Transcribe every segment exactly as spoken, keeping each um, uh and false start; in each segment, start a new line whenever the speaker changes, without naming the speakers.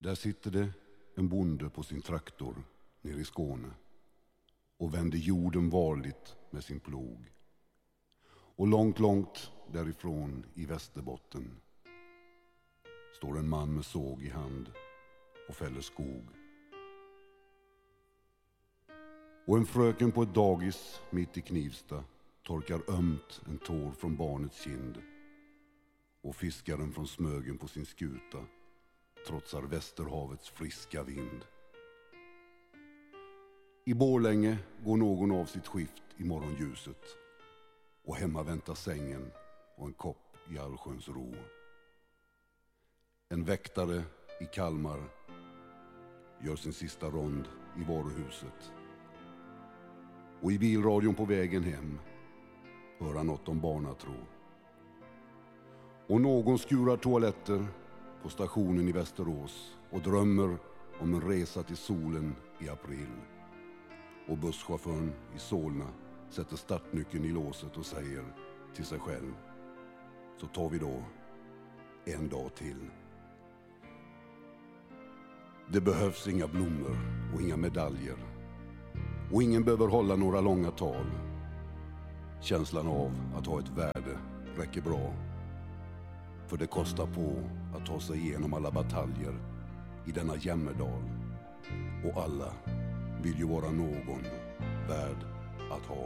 Där sitter det en bonde på sin traktor nere i Skåne och vänder jorden varligt med sin plog. Och långt, långt därifrån i Västerbotten står en man med såg i hand och fäller skog. Och en fröken på ett dagis mitt i Knivsta torkar ömt en tår från barnets kind. Och fiskaren från Smögen på sin skuta trotsar Västerhavets friska vind. I Borlänge går någon av sitt skift i morgonljuset och hemma väntar sängen och en kopp i allsköns ro. En väktare i Kalmar gör sin sista rond i varuhuset. Och i bilradion på vägen hem hör han något om barnatro. Och någon skurar toaletter på stationen i Västerås och drömmer om en resa till solen i april. Och busschauffören i Solna sätter startnyckeln i låset och säger till sig själv: så tar vi då en dag till. Det behövs inga blommor och inga medaljer. Och ingen behöver hålla några långa tal. Känslan av att ha ett värde räcker bra. För det kostar på att ta sig igenom alla bataljer i denna jämmerdal. Och alla vill ju vara någon värd att ha.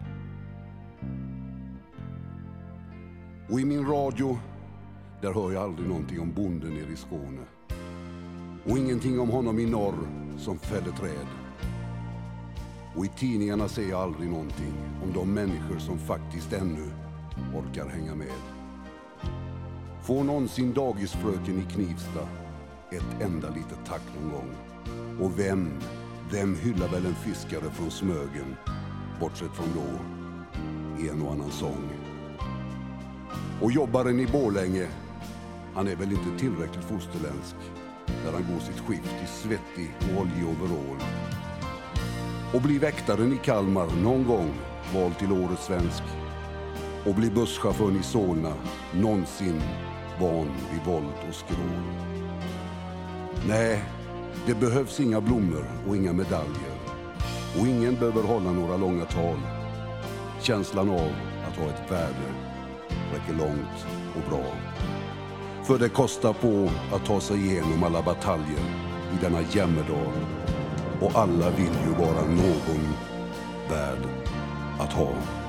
Och i min radio, där hör jag aldrig någonting om bonden nere i Skåne. Och ingenting om honom i norr som fäller träd. Och i tidningarna ser jag aldrig någonting om de människor som faktiskt ännu orkar hänga med. Får någonsin dagisfröken i Knivsta ett enda litet tack någon gång? Och vem, vem hyllar väl en fiskare från Smögen, bortsett från då en och annan sång? Och jobbaren i Borlänge, han är väl inte tillräckligt fosterländsk när han går sitt skift i svettig och oljig overall. Och blir väktaren i Kalmar någon gång vald till årets svensk. Och blir busschauffören i Solna någonsin van vid våld och skrål. Nej, det behövs inga blommor och inga medaljer. Och ingen behöver hålla några långa tal. Känslan av att ha ett värde räcker långt och bra. För det kostar på att ta sig igenom alla bataljer i denna jämmerdal. Och alla vill ju vara någon värd att ha.